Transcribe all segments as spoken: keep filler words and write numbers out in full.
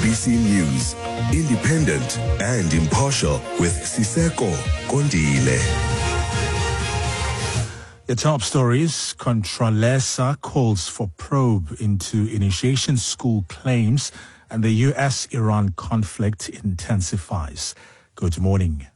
B C News, independent and impartial with Siseko Kondile. The top stories: Contralesa calls for probe into initiation school claims, and the U S Iran conflict intensifies. Good morning.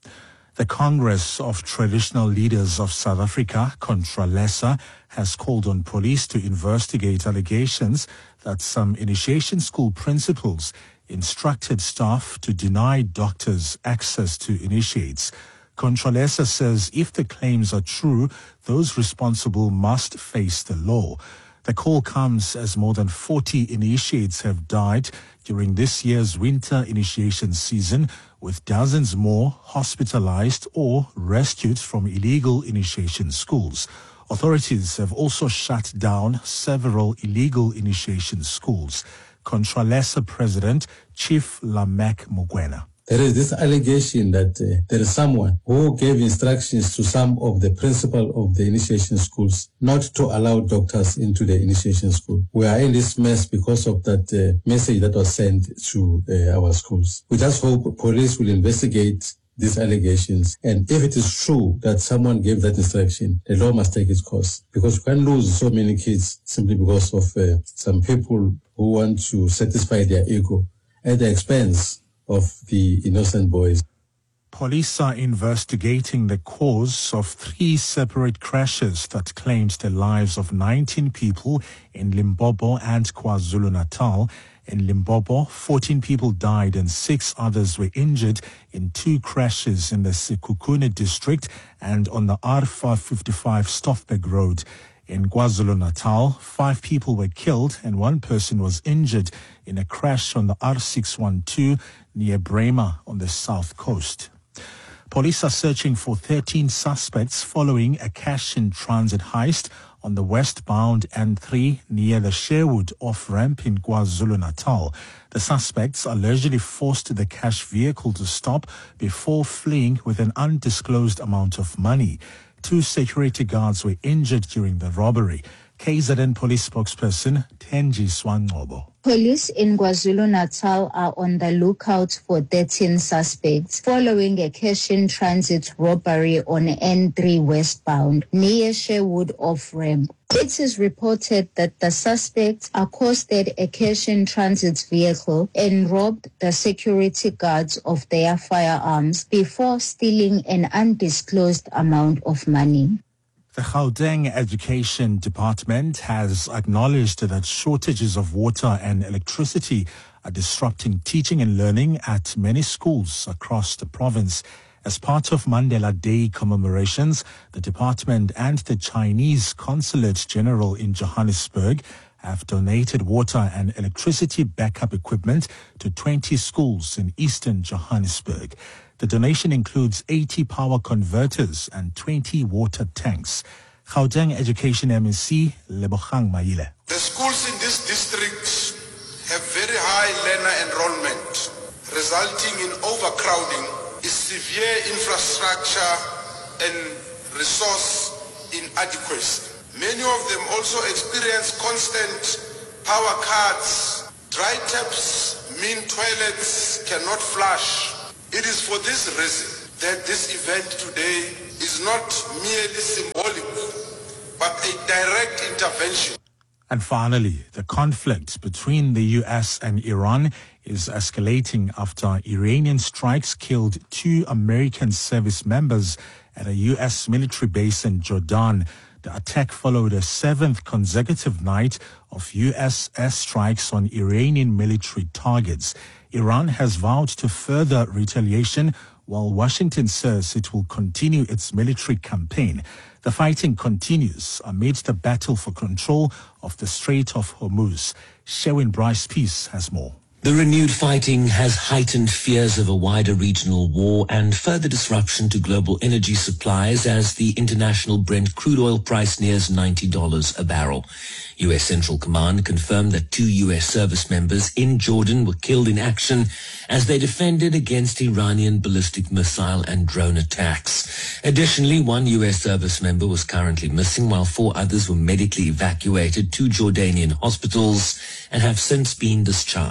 The Congress of Traditional Leaders of South Africa, Contralesa, has called on police to investigate allegations that some initiation school principals instructed staff to deny doctors access to initiates. Contralesa says if the claims are true, those responsible must face the law. The call comes as more than forty initiates have died during this year's winter initiation season, with dozens more hospitalized or rescued from illegal initiation schools. Authorities have also shut down several illegal initiation schools. Contralesa President Chief Lamek Mokoena. There is this allegation that uh, there is someone who gave instructions to some of the principal of the initiation schools not to allow doctors into the initiation school. We are in this mess because of that uh, message that was sent to uh, our schools. We just hope police will investigate these allegations, and if it is true that someone gave that instruction, the law must take its course, because we can't lose so many kids simply because of uh, some people who want to satisfy their ego at the expense of the innocent boys. Police are investigating the cause of three separate crashes that claimed the lives of nineteen people in Limpopo and KwaZulu-Natal. In Limpopo, fourteen people died and six others were injured in two crashes in the Sekhukhune district and on the R five fifty-five Stoffberg Road. In KwaZulu-Natal, five people were killed and one person was injured in a crash on the R six twelve near Bremer on the south coast. Police are searching for thirteen suspects following a cash-in-transit heist on the westbound N three near the Sherwood off-ramp in KwaZulu-Natal. The suspects allegedly forced the cash vehicle to stop before fleeing with an undisclosed amount of money. Two security guards were injured during the robbery. K Z N police spokesperson Tenji Swangcobo. Police in KwaZulu-Natal are on the lookout for thirteen suspects following a cash-in-transit robbery on N three westbound near Sherwood off-ramp. It is reported that the suspects accosted a cash-in-transit vehicle and robbed the security guards of their firearms before stealing an undisclosed amount of money. The Gauteng Education Department has acknowledged that shortages of water and electricity are disrupting teaching and learning at many schools across the province. As part of Mandela Day commemorations, the department and the Chinese Consulate General in Johannesburg have donated water and electricity backup equipment to twenty schools in eastern Johannesburg. The donation includes eighty power converters and twenty water tanks. Gauteng Education M C Lebogang Maile. The schools in this district have very high learner enrollment, resulting in overcrowding, severe infrastructure and resource inadequacy. Many of them also experience constant power cuts. Dry taps mean toilets cannot flush. It is for this reason that this event today is not merely symbolic, but a direct intervention. And finally, the conflict between the U S and Iran is escalating after Iranian strikes killed two American service members at a U S military base in Jordan. The attack followed a seventh consecutive night of U S airstrikes on Iranian military targets. Iran has vowed to further retaliation, while Washington says it will continue its military campaign. The fighting continues amid the battle for control of the Strait of Hormuz. Sherwin Bryce Peace has more. The renewed fighting has heightened fears of a wider regional war and further disruption to global energy supplies as the international Brent crude oil price nears ninety dollars a barrel. U S Central Command confirmed that two U S service members in Jordan were killed in action as they defended against Iranian ballistic missile and drone attacks. Additionally, one U S service member was currently missing, while four others were medically evacuated to Jordanian hospitals and have since been discharged.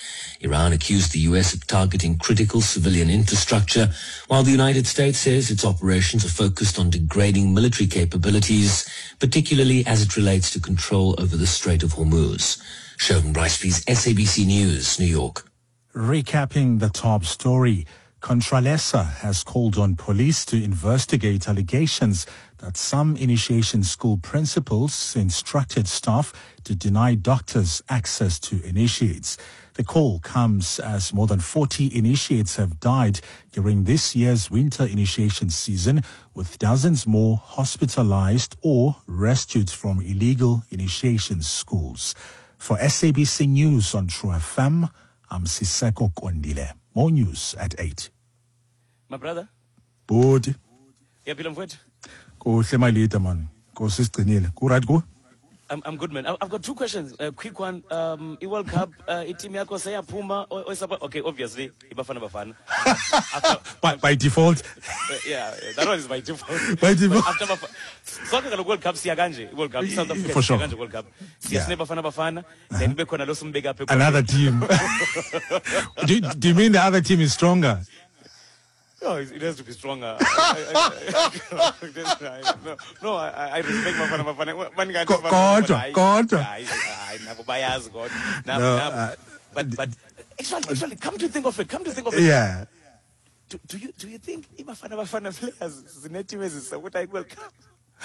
Iran accused the U S of targeting critical civilian infrastructure, while the United States says its operations are focused on degrading military capabilities, particularly as it relates to control over the Strait of Hormuz. Sheldon Ricefi's S A B C News, New York. Recapping the top story, Contralesa has called on police to investigate allegations that some initiation school principals instructed staff to deny doctors access to initiates. The call comes as more than forty initiates have died during this year's winter initiation season, with dozens more hospitalized or rescued from illegal initiation schools. For S A B C News on True F M, I'm Siseko Kondile. More news at eight. My brother? Budi. Yeah, Bill, I'm good. Kuhle my leader, man. Kusisigcinile. Ku right go? I'm, I'm good, man. I- I've got two questions. A quick one. Um, i World Cup, uh, team yako seyaphuma or or support. Okay, obviously, ibafana bafana. After, By, by default. uh, yeah, that one is by default. By default. But After bafa- Sonke kaloku World Cup siya kanje. World Cup South Africa For sure. siya kanje World Cup. Siya Yeah. sine bafana bafana. Then kube khona lo simbeka apha. Another team. do, do you mean the other team is stronger? No, it it has to be stronger. I, I, I, no, no, I, I respect Bafana Bafana. Man got Ko- kodwa, kodwa. I never bias God. Now, No, now, uh, but but actually, actually, come to think of it, come to think of it. Yeah. Do, do you do you think if Bafana Bafana players zinetiwe support I will come?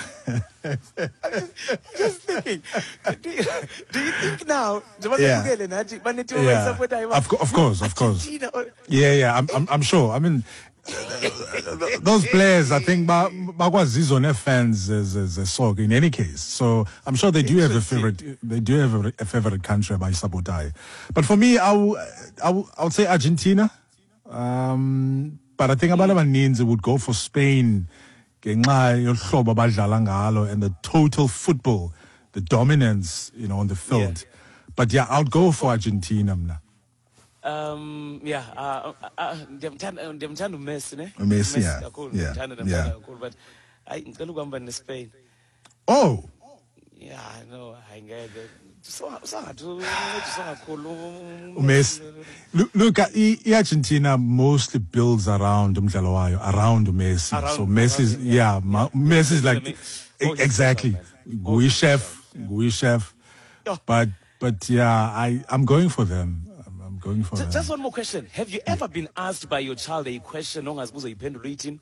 Just thinking. Do you, do you think now? Yeah. Yeah. Of, co- of course, of course. Yeah, yeah, I'm, I'm, I'm sure. I mean, those players, I think, ba- bakwazizo ne fans as as a soccer in any case. So I'm sure they do have a favorite. They do have a, a favorite country by Sabotai. But for me, I would I would I would say Argentina. Um, but I think abantu abaninzi would go for Spain. Ngenxa yohlobo abadlala ngalo and the total football, the dominance, you know, on the field. Yeah. But yeah, I'll go for Argentina, mna. Um, yeah, uh, uh, ndiyamthanda ndiyamthanda uMessi ne? Messi, yeah. kakhulu, Yeah, ndiyamthanda, yeah. ndiyamthanda kakhulu, but hayi ngicela ukuhamba neSpain. Oh, Yeah, I know, hayi ngeke. So sangathi uncediswa kakhulu. Messi. Look, look uh, i- i- Argentina mostly builds around umdlalo wayo, around Messi. Around- so Messi's, around him, yeah, yeah. Ma- Messi's like, I mean, e- oh, he's exactly. special, man. Oh, Gui he's chef, Gui chef. Yeah. But, but yeah, I, I'm going for them. I'm, I'm going for Ju- them. Just one more question. Have you ever been asked by your child a question ongazibuza yiphendula ithi?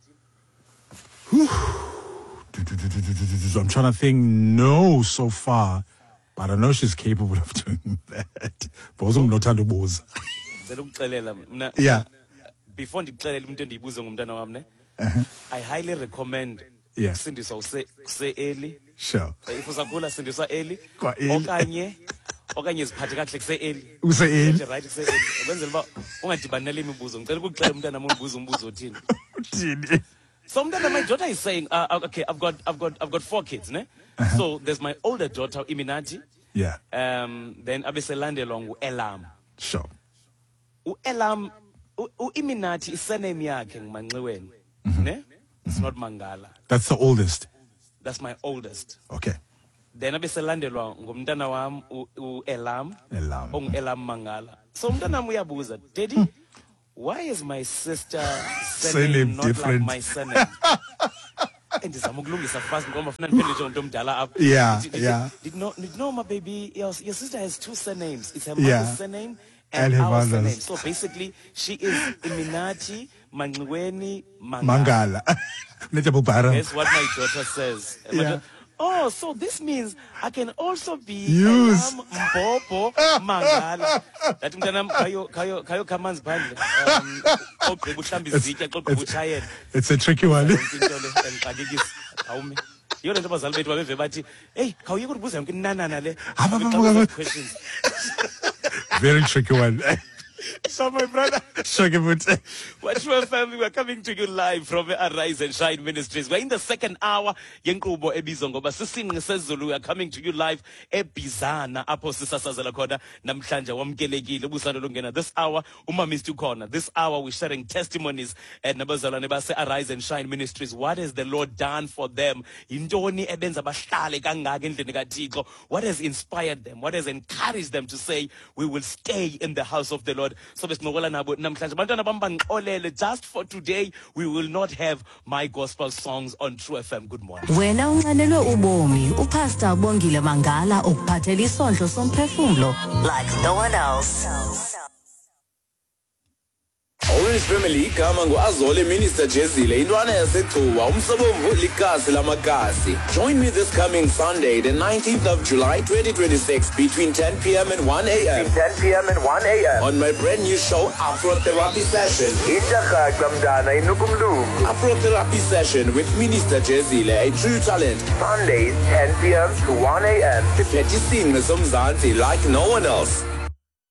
I'm trying to think, no, so far. But I know she's capable of doing that. Bozo mnothanda ubuza. Ngicela ukuxelela mina. Yeah. Before ndikuxelele umuntu endiyibuze ngumntana wami ne. I highly recommend Yeah. ukusindiswa use use early. Sure. If usakhula sindiswa early. Kwa early. Okanye okanye ziphathe kahle kuse early. Use early. Nje right kuse early. Ukwenzela uba ungadibani nale mibuzo. Ngicela ukuxelela umntana wami ubuza umbuzo othini. Uthini? So umntana, my daughter is saying, uh, okay, I've got I've got I've got four kids, ne? So there's my older daughter Iminati. Yeah, Um, then abeselandelwa ngu-Elam. sure. U-Elam, u- u-Iminati isurname yakhe nguManxiweni. Ne? It's not Mangala. That's the oldest. That's my oldest. Okay. Then abeselandelwa ngumntana wami u- u-Elam. Elam. Ongu-Elam Mangala. So umntana wami uyabuza, Daddy, why is my sister surname Surname not different. like my surname? Ndizama ukulungisa fast ngoba funa ndiphendule nje umuntu omdala apha. Yeah, Did- did- yeah. Did know, did know my baby, your, your sister has two surnames. It's her Yeah. mother's surname and, And her our mother's. surname. So basically, she is Iminati Manxiweni Mangala. Mangala. Let me para. That's what my daughter says. And my Yeah. daughter, oh, so this means I can also be Use. Elam Mbobo Mangala. That mntanam kayo kayo kayo kamanzi phandle. Um, ogqiba uhlamba izitya, ogqiba utshayela. It's a tricky one. Yonke into le endixakekisa. Awumi. Yiyo le nto abazali bethu babeve bathi, hey, khawuyeka ukubuza yonke inanana le. Hamba, Xa hamba, ubuza hamba. questions. Very tricky one. So my brother, Shogibute. what True F M, we're coming to you live from Arise and Shine Ministries. We're in the second hour. Yenkrubo ebizongo basisini sezulu. We are coming to you live ebizana apo sisasazela khona namhlanje wamkelekile ubusalo lungena. This hour umama is to corner. This hour we're sharing testimonies and nabazalwane base Arise and Shine Ministries. What has the Lord done for them? Intoni ebenza bahlale kangaka endlini kaThixo? What has inspired them? What has encouraged them to say we will stay in the house of the Lord? So just for today, we will not have my gospel songs on True F M. Good morning. Wena unxanelwe ubomi, uPastor Bongile Mangala ukuphathela isondlo somphefumlo like no one else. Orange Family igama ngu-Azole Minister Jezile intwana yasethuwa umsobomvu likasi lamakasi. Join me this coming Sunday, the nineteenth of July twenty twenty-six between ten p m and one a m ten p m and one a m on my brand new show Afro Therapy Session. Afro Therapy Session with Minister Jezile, a true talent. Sundays ten p m to one a m Iphethe isingqi somzansi like no one else.